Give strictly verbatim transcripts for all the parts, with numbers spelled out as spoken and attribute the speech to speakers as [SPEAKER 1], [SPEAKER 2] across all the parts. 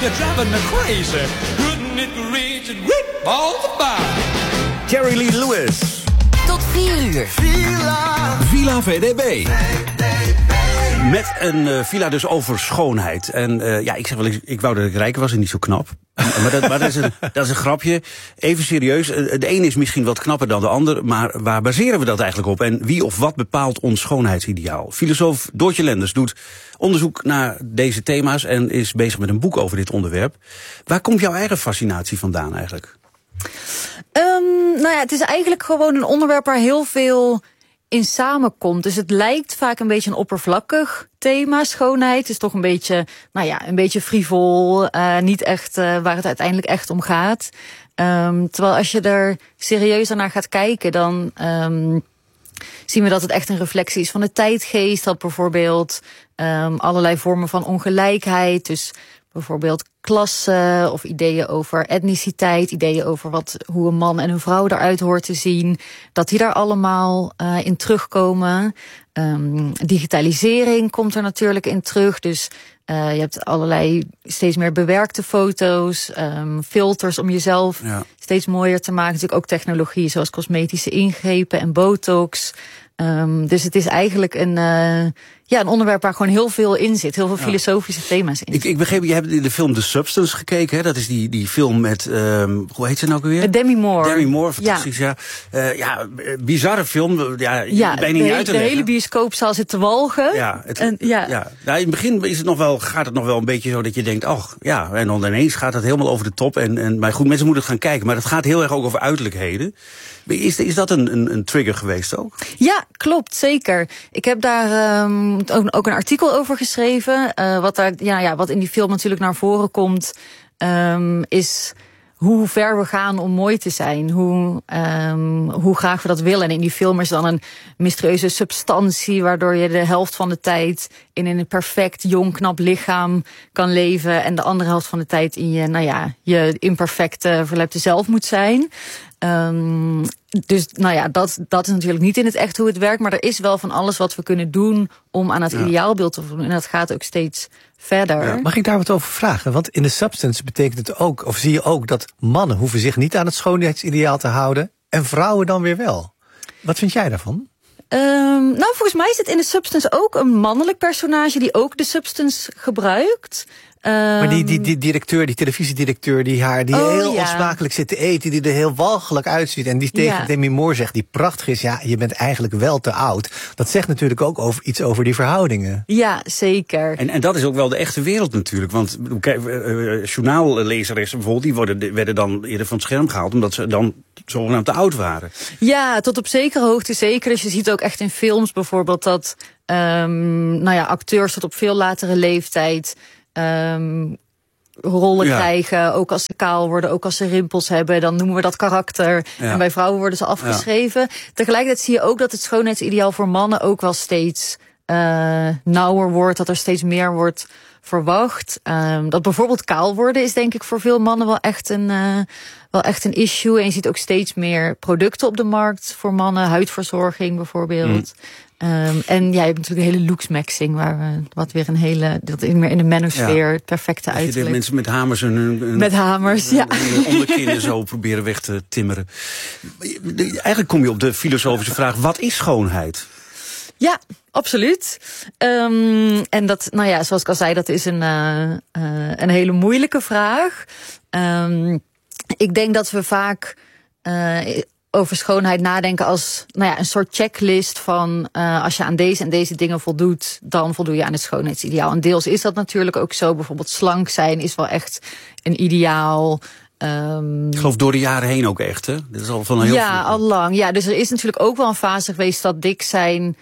[SPEAKER 1] you're driving me crazy. Couldn't it reach and whip all the fire?
[SPEAKER 2] Jerry Lee Lewis.
[SPEAKER 3] Tot vier uur.
[SPEAKER 2] Villa.
[SPEAKER 4] Villa V D B.
[SPEAKER 2] Met een uh, villa dus over schoonheid. En uh, ja, ik zeg wel, ik, ik wou dat ik rijker was en niet zo knap. maar dat, maar dat, is een, dat is een grapje. Even serieus, de een is misschien wat knapper dan de ander, maar waar baseren we dat eigenlijk op? En wie of wat bepaalt ons schoonheidsideaal? Filosoof Doortje Lenders doet onderzoek naar deze thema's en is bezig met een boek over dit onderwerp. Waar komt jouw eigen fascinatie vandaan eigenlijk?
[SPEAKER 5] Um, nou ja, het is eigenlijk gewoon een onderwerp waar heel veel in samenkomt. Dus het lijkt vaak een beetje een oppervlakkig thema, schoonheid. Het is toch een beetje, nou ja, een beetje frivol. Uh, niet echt uh, waar het uiteindelijk echt om gaat. Um, terwijl als je er serieuzer naar gaat kijken, dan um, zien we dat het echt een reflectie is van de tijdgeest. Dat bijvoorbeeld um, allerlei vormen van ongelijkheid, dus bijvoorbeeld klasse of ideeën over etniciteit, ideeën over wat, hoe een man en een vrouw eruit hoort te zien, dat die daar allemaal uh, in terugkomen. Um, digitalisering komt er natuurlijk in terug, dus uh, je hebt allerlei steeds meer bewerkte foto's, um, filters om jezelf ja. steeds mooier te maken. Natuurlijk ook technologie zoals cosmetische ingrepen en botox. Um, dus het is eigenlijk een, uh, ja, een onderwerp waar gewoon heel veel in zit. Heel veel filosofische ja. thema's in.
[SPEAKER 2] Ik, ik begreep, je hebt in de film The Substance gekeken. Hè? Dat is die, die film met, um, hoe heet ze nou ook weer?
[SPEAKER 5] Demi Moore.
[SPEAKER 2] Demi Moore, fantastisch, ja. Ja, uh, ja bizarre film. Ja,
[SPEAKER 5] ja
[SPEAKER 2] ben je niet
[SPEAKER 5] de,
[SPEAKER 2] uit te
[SPEAKER 5] de
[SPEAKER 2] leggen.
[SPEAKER 5] hele bioscoopzaal zit te walgen.
[SPEAKER 2] Ja, het,
[SPEAKER 5] en, ja.
[SPEAKER 2] ja. Nou, in het begin is het nog wel, gaat het nog wel een beetje zo dat je denkt, ach, ja. En dan ineens gaat het helemaal over de top. En, en, maar goed, mensen moeten het gaan kijken. Maar het gaat heel erg ook over uiterlijkheden. Is, is dat een, een, een trigger geweest ook?
[SPEAKER 5] Ja, klopt, zeker. Ik heb daar um, ook, ook een artikel over geschreven. Uh, wat, daar, ja, ja, wat in die film natuurlijk naar voren komt, um, is hoe ver we gaan om mooi te zijn. Hoe, um, hoe graag we dat willen. En in die film is dan een mysterieuze substantie, waardoor je de helft van de tijd in een perfect, jong, knap lichaam kan leven. En de andere helft van de tijd in je, nou ja, je imperfecte, verlepte zelf moet zijn. Um, dus nou ja, dat, dat is natuurlijk niet in het echt hoe het werkt. Maar er is wel van alles wat we kunnen doen om aan het ja. ideaalbeeld te voldoen. En dat gaat ook steeds verder. Ja.
[SPEAKER 6] Mag ik daar wat over vragen? Want in de Substance betekent het ook, of zie je ook, dat mannen hoeven zich niet aan het schoonheidsideaal te houden en vrouwen dan weer wel. Wat vind jij daarvan?
[SPEAKER 5] Um, nou, volgens mij zit in de Substance ook een mannelijk personage die ook de Substance gebruikt. Um,
[SPEAKER 6] maar die, die, die directeur, die televisiedirecteur, die haar die
[SPEAKER 5] oh,
[SPEAKER 6] heel
[SPEAKER 5] ja.
[SPEAKER 6] onsmakelijk zit te eten, die er heel walgelijk uitziet en die tegen ja. Demi Moore zegt, die prachtig is, ja, je bent eigenlijk wel te oud. Dat zegt natuurlijk ook over, iets over die verhoudingen.
[SPEAKER 5] Ja, zeker.
[SPEAKER 2] En, en dat is ook wel de echte wereld natuurlijk. Want kijk, uh, journaallezeres bijvoorbeeld, die worden, werden dan eerder van het scherm gehaald omdat ze dan zogenaamd te oud waren.
[SPEAKER 5] Ja, tot op zekere hoogte zeker. Dus je ziet ook echt in films bijvoorbeeld dat um, nou ja, acteurs tot op veel latere leeftijd Um, rollen ja. krijgen, ook als ze kaal worden, ook als ze rimpels hebben, dan noemen we dat karakter. Ja. En bij vrouwen worden ze afgeschreven. Ja. Tegelijkertijd zie je ook dat het schoonheidsideaal voor mannen ook wel steeds uh, nauwer wordt, dat er steeds meer wordt verwacht. Um, dat bijvoorbeeld kaal worden is denk ik voor veel mannen wel echt een, uh, wel echt een issue. En je ziet ook steeds meer producten op de markt voor mannen, huidverzorging bijvoorbeeld. Mm. Um, en ja, je hebt natuurlijk een hele looksmaxing, waar we, wat weer een hele, dat meer in de manosfeer, ja. het perfecte uiterlijk.
[SPEAKER 2] De mensen met hamers en hun, hun,
[SPEAKER 5] met hamers,
[SPEAKER 2] hun,
[SPEAKER 5] ja.
[SPEAKER 2] hun onderkinnen zo proberen weg te timmeren. Eigenlijk kom je op de filosofische vraag, wat is schoonheid?
[SPEAKER 5] Ja, absoluut. Um, en dat, nou ja, zoals ik al zei, dat is een, uh, uh, een hele moeilijke vraag. Um, ik denk dat we vaak uh, over schoonheid nadenken als nou ja, een soort checklist van uh, als je aan deze en deze dingen voldoet, dan voldoe je aan het schoonheidsideaal. En deels is dat natuurlijk ook zo. Bijvoorbeeld slank zijn is wel echt een ideaal. Um,
[SPEAKER 2] ik geloof door de jaren heen ook echt, hè? Dit is al van heel
[SPEAKER 5] ja,
[SPEAKER 2] veel.
[SPEAKER 5] al lang. Ja, dus er is natuurlijk ook wel een fase geweest dat dik zijn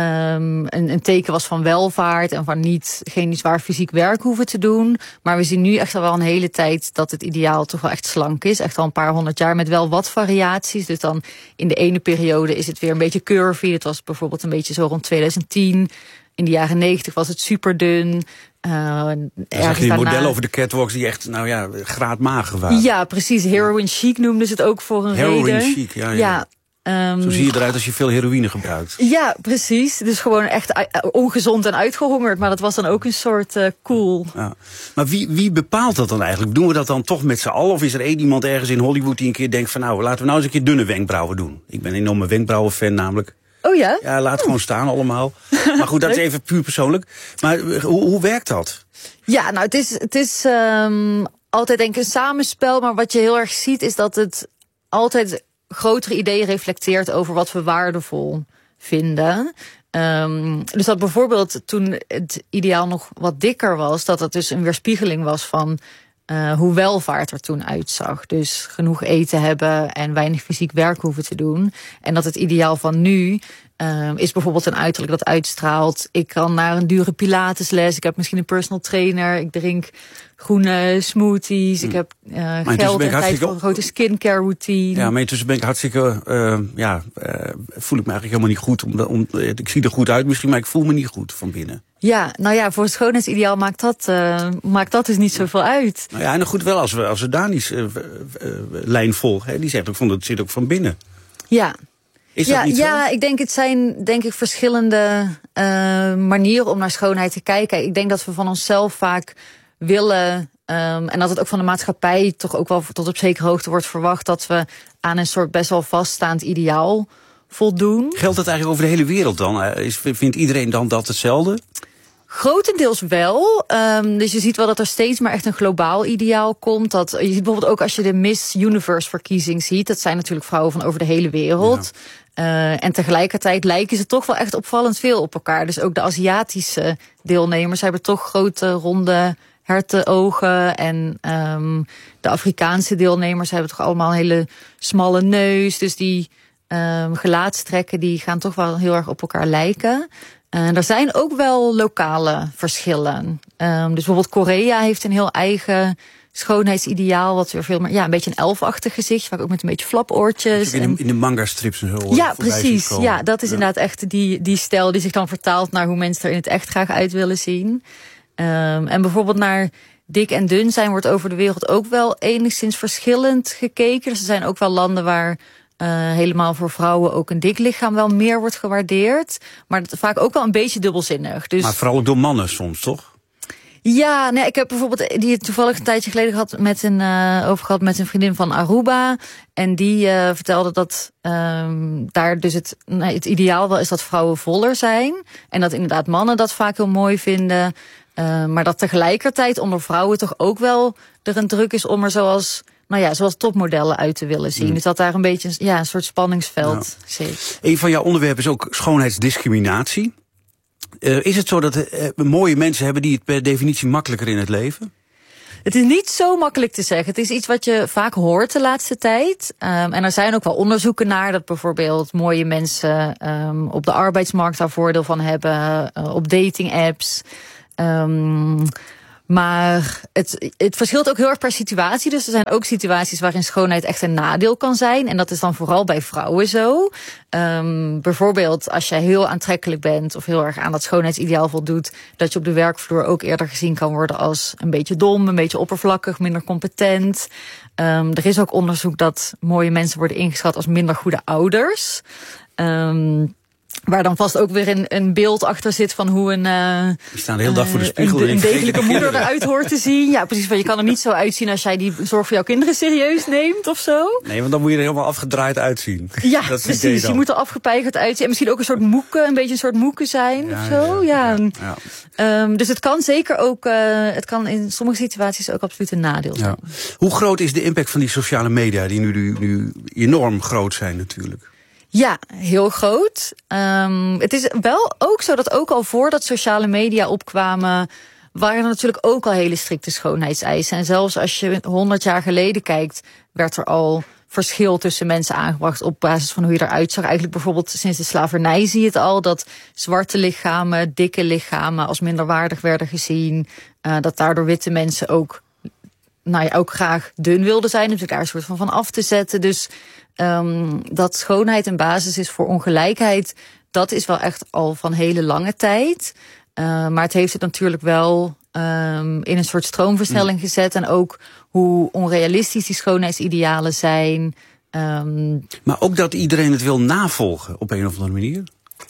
[SPEAKER 5] Um, een, een teken was van welvaart en van niet geen zwaar fysiek werk hoeven te doen. Maar we zien nu echt al wel een hele tijd dat het ideaal toch wel echt slank is. Echt al een paar honderd jaar met wel wat variaties. Dus dan in de ene periode is het weer een beetje curvy. Dat was bijvoorbeeld een beetje zo rond twintig tien. In de jaren negentig was het super dun. Uh,
[SPEAKER 2] zag je die daarna... modellen over de catwalks die echt, nou ja, graadmager waren.
[SPEAKER 5] Ja, precies. Heroin chic noemden ze het ook voor een
[SPEAKER 2] Heroin
[SPEAKER 5] reden.
[SPEAKER 2] Heroin chic, ja, ja.
[SPEAKER 5] ja. Um,
[SPEAKER 2] Zo zie je eruit als je veel heroïne gebruikt.
[SPEAKER 5] Ja, precies. Dus gewoon echt uh, ongezond en uitgehongerd. Maar dat was dan ook een soort uh, cool.
[SPEAKER 2] Ja. Maar wie, wie bepaalt dat dan eigenlijk? Doen we dat dan toch met z'n allen? Of is er één iemand ergens in Hollywood die een keer denkt van... nou, laten we nou eens een keer dunne wenkbrauwen doen. Ik ben een enorme wenkbrauwen-fan namelijk.
[SPEAKER 5] Oh ja?
[SPEAKER 2] Ja, laat gewoon staan allemaal. Maar goed, dat is even puur persoonlijk. Maar hoe, hoe werkt dat?
[SPEAKER 5] Ja, nou, het is, het is um, altijd denk ik een samenspel. Maar wat je heel erg ziet is dat het altijd grotere ideeën reflecteert over wat we waardevol vinden. Um, dus dat bijvoorbeeld toen het ideaal nog wat dikker was, dat het dus een weerspiegeling was van uh, hoe welvaart er toen uitzag. Dus genoeg eten hebben en weinig fysiek werk hoeven te doen. En dat het ideaal van nu uh, is bijvoorbeeld een uiterlijk dat uitstraalt. Ik kan naar een dure pilatesles, ik heb misschien een personal trainer, ik drink groene smoothies, hmm. ik heb uh, geld en tijd voor een grote skincare routine.
[SPEAKER 2] Ja, maar intussen ben ik hartstikke, uh, ja, uh, voel ik me eigenlijk helemaal niet goed. Om, om, ik zie er goed uit misschien, maar ik voel me niet goed van binnen.
[SPEAKER 5] Ja, nou ja, voor het schoonheidsideaal maakt dat, uh, maakt dat dus niet zoveel uit.
[SPEAKER 2] Nou ja, en goed wel als we, als we Dani's uh, uh, lijn volgen. Hè, die zegt ook van, dat zit ook van binnen.
[SPEAKER 5] Ja.
[SPEAKER 2] Is
[SPEAKER 5] ja,
[SPEAKER 2] dat niet
[SPEAKER 5] ja,
[SPEAKER 2] zo?
[SPEAKER 5] ik denk het zijn denk ik verschillende uh, manieren om naar schoonheid te kijken. Ik denk dat we van onszelf vaak willen, um, en dat het ook van de maatschappij toch ook wel tot op zekere hoogte wordt verwacht, dat we aan een soort best wel vaststaand ideaal voldoen.
[SPEAKER 2] Geldt dat eigenlijk over de hele wereld dan? Is, vindt iedereen dan dat hetzelfde?
[SPEAKER 5] Grotendeels wel. Um, dus je ziet wel dat er steeds maar echt een globaal ideaal komt. Dat, je ziet bijvoorbeeld ook als je de Miss Universe verkiezing ziet. Dat zijn natuurlijk vrouwen van over de hele wereld. Ja. Uh, en tegelijkertijd lijken ze toch wel echt opvallend veel op elkaar. Dus ook de Aziatische deelnemers hebben toch grote ronde hertenogen. En um, de Afrikaanse deelnemers hebben toch allemaal een hele smalle neus. Dus die um, gelaatstrekken die gaan toch wel heel erg op elkaar lijken. Uh, er zijn ook wel lokale verschillen. Um, dus bijvoorbeeld Korea heeft een heel eigen schoonheidsideaal, wat weer veel meer, ja, een beetje een elfachtig gezicht, vaak ook met een beetje flapoortjes.
[SPEAKER 2] In de, in de manga-strips en zo.
[SPEAKER 5] Ja, precies. Ja, dat is ja. inderdaad echt die, die stijl die zich dan vertaalt naar hoe mensen er in het echt graag uit willen zien. Um, en bijvoorbeeld naar dik en dun zijn wordt over de wereld ook wel enigszins verschillend gekeken. Dus er zijn ook wel landen waar Uh, helemaal voor vrouwen ook een dik lichaam wel meer wordt gewaardeerd. Maar dat vaak ook wel een beetje dubbelzinnig. Dus
[SPEAKER 2] maar vooral ook door mannen soms, toch?
[SPEAKER 5] Ja, nee, ik heb bijvoorbeeld die toevallig een tijdje geleden gehad met een, uh, over gehad met een vriendin van Aruba. En die uh, vertelde dat um, daar dus het, nee, het ideaal wel is dat vrouwen voller zijn. En dat inderdaad mannen dat vaak heel mooi vinden. Uh, maar dat tegelijkertijd onder vrouwen toch ook wel er een druk is om er zoals, nou ja, zoals topmodellen uit te willen zien. Mm. Dus dat daar een beetje ja, een soort spanningsveld ja. zit.
[SPEAKER 2] Een van jouw onderwerpen is ook schoonheidsdiscriminatie. Uh, is het zo dat uh, mooie mensen hebben die het per definitie makkelijker in het leven?
[SPEAKER 5] Het is niet zo makkelijk te zeggen. Het is iets wat je vaak hoort de laatste tijd. Um, en er zijn ook wel onderzoeken naar dat bijvoorbeeld mooie mensen um, op de arbeidsmarkt daar voordeel van hebben, uh, op dating apps. Um, Maar het, het verschilt ook heel erg per situatie. Dus er zijn ook situaties waarin schoonheid echt een nadeel kan zijn. En dat is dan vooral bij vrouwen zo. Um, bijvoorbeeld als jij heel aantrekkelijk bent of heel erg aan dat schoonheidsideaal voldoet, dat je op de werkvloer ook eerder gezien kan worden als een beetje dom, een beetje oppervlakkig, minder competent. Um, er is ook onderzoek dat mooie mensen worden ingeschat als minder goede ouders. Um, Waar dan vast ook weer een, een beeld achter zit van hoe een, uh,
[SPEAKER 2] die staan de hele dag voor de spiegel.
[SPEAKER 5] Een, een degelijke moeder eruit hoort te zien. Ja, precies. Want je kan er niet zo uitzien als jij die zorg voor jouw kinderen serieus neemt of zo.
[SPEAKER 2] Nee, want dan moet je er helemaal afgedraaid uitzien.
[SPEAKER 5] Ja, dat is precies. Je moet er afgepeigerd uitzien. En misschien ook een soort moeke, een beetje een soort moeke zijn ja, of zo. Ja. ja, ja, ja. Um, dus het kan zeker ook, uh, het kan in sommige situaties ook absoluut een nadeel zijn.
[SPEAKER 2] Ja. Hoe groot is de impact van die sociale media, die nu, nu, nu enorm groot zijn natuurlijk?
[SPEAKER 5] Ja, heel groot. Um, het is wel ook zo dat ook al voordat sociale media opkwamen, waren er natuurlijk ook al hele strikte schoonheidseisen. En zelfs als je honderd jaar geleden kijkt, werd er al verschil tussen mensen aangebracht op basis van hoe je eruit zag. Eigenlijk bijvoorbeeld sinds de slavernij zie je het al, dat zwarte lichamen, dikke lichamen als minderwaardig werden gezien. Uh, dat daardoor witte mensen ook, nou ja, ook graag dun wilden zijn. Dus daar een soort van van af te zetten. Dus Um, dat schoonheid een basis is voor ongelijkheid, dat is wel echt al van hele lange tijd. Uh, maar het heeft het natuurlijk wel um, in een soort stroomversnelling mm. gezet. En ook hoe onrealistisch die schoonheidsidealen zijn. Um,
[SPEAKER 2] maar ook dat iedereen het wil navolgen op een of andere manier?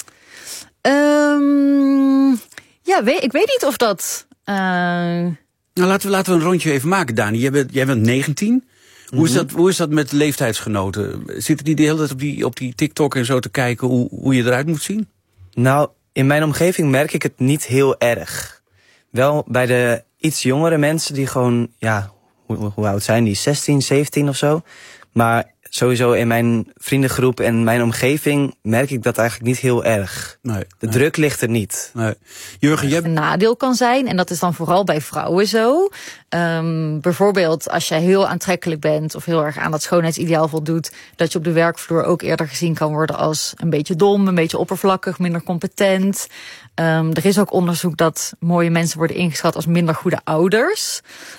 [SPEAKER 5] Um, ja, weet, ik weet niet of dat... Uh...
[SPEAKER 2] Nou, laten we, laten we een rondje even maken, Dani. Jij bent, jij bent negentien. Mm-hmm. Hoe is dat, hoe is dat met leeftijdsgenoten? Zitten die de hele tijd op die, op die TikTok en zo te kijken hoe, hoe je eruit moet zien?
[SPEAKER 4] Nou, in mijn omgeving merk ik het niet heel erg. Wel bij de iets jongere mensen die gewoon, ja, hoe, hoe oud zijn die? zestien, zeventien of zo. Maar sowieso in mijn vriendengroep en mijn omgeving merk ik dat eigenlijk niet heel erg. Nee, de nee. druk ligt er niet.
[SPEAKER 2] Nee. Jurgen, jij...
[SPEAKER 5] Een nadeel kan zijn, en dat is dan vooral bij vrouwen zo. Um, bijvoorbeeld als jij heel aantrekkelijk bent of heel erg aan dat schoonheidsideaal voldoet, dat je op de werkvloer ook eerder gezien kan worden als een beetje dom, een beetje oppervlakkig, minder competent. Um, er is ook onderzoek dat mooie mensen worden ingeschat als minder goede ouders.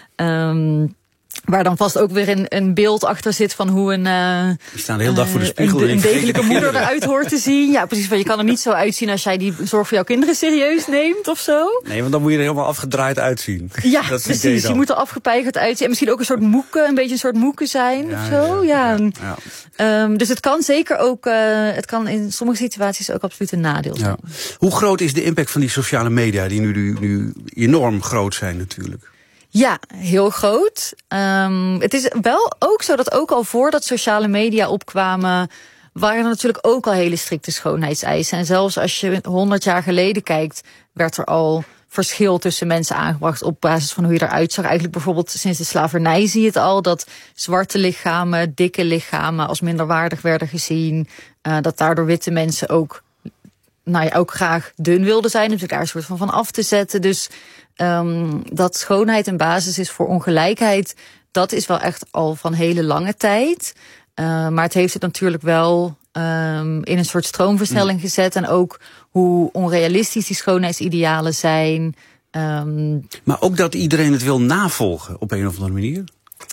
[SPEAKER 5] Um, Waar dan vast ook weer een, een beeld achter zit van hoe een... Uh,
[SPEAKER 2] Die staan de hele dag voor de spiegel.
[SPEAKER 5] Een, een degelijke moeder eruit hoort te zien. Ja, precies. Want je kan er niet zo uitzien als jij die zorg voor jouw kinderen serieus neemt of zo.
[SPEAKER 2] Nee, want dan moet je er helemaal afgedraaid uitzien.
[SPEAKER 5] Ja, dat is precies. Je moet er afgepeigerd uitzien. En misschien ook een soort moeke, een beetje een soort moeke zijn ja, of zo. Ja, ja, ja. ja. Um, dus het kan zeker ook, uh, het kan in sommige situaties ook absoluut een nadeel zijn.
[SPEAKER 2] Ja. Hoe groot is de impact van die sociale media, die nu, nu, nu enorm groot zijn natuurlijk?
[SPEAKER 5] Ja, heel groot. Um, het is wel ook zo dat ook al voordat sociale media opkwamen, waren er natuurlijk ook al hele strikte schoonheidseisen. En zelfs als je honderd jaar geleden kijkt, werd er al verschil tussen mensen aangebracht op basis van hoe je eruit zag. Eigenlijk bijvoorbeeld sinds de slavernij zie je het al, dat zwarte lichamen, dikke lichamen als minderwaardig werden gezien. Uh, dat daardoor witte mensen ook, nou ja, ook graag dun wilden zijn, om zich daar een soort van van af te zetten. Dus Um, dat schoonheid een basis is voor ongelijkheid, dat is wel echt al van hele lange tijd. Uh, maar het heeft het natuurlijk wel um, in een soort stroomversnelling mm. gezet. En ook hoe onrealistisch die schoonheidsidealen zijn. Um,
[SPEAKER 2] maar ook dat iedereen het wil navolgen op een of andere manier?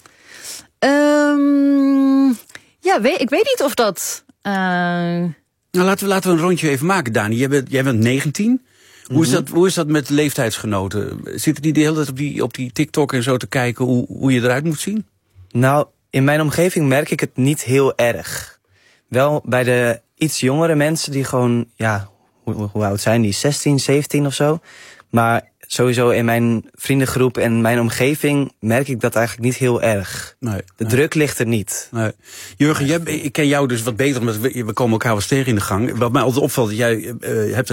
[SPEAKER 5] Um, ja, weet, ik weet niet of dat... Uh...
[SPEAKER 2] Nou, laten we, laten we een rondje even maken, Dani. Jij bent, jij bent negentien. Hoe is, dat, hoe is dat met leeftijdsgenoten? Zitten die de hele tijd op die, op die TikTok en zo te kijken hoe, hoe je eruit moet zien?
[SPEAKER 4] Nou, in mijn omgeving merk ik het niet heel erg. Wel bij de iets jongere mensen die gewoon, ja, hoe, hoe oud zijn die? zestien, zeventien of zo. Maar sowieso in mijn vriendengroep en mijn omgeving merk ik dat eigenlijk niet heel erg. Nee, de nee. druk ligt er niet.
[SPEAKER 2] Nee. Jurgen, jij, ik ken jou dus wat beter, omdat we, we komen elkaar wel eens tegen in de gang. Wat mij altijd opvalt, dat jij uh, hebt